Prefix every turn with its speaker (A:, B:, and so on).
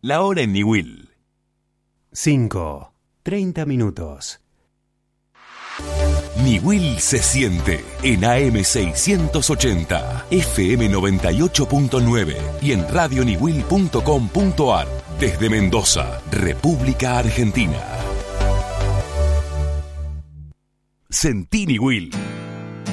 A: La hora en Niwil.
B: 5:30 minutos.
A: Niwil se siente en AM 680, FM 98.9 y en radioniwil.com.ar desde Mendoza, República Argentina. Sentí Niwil.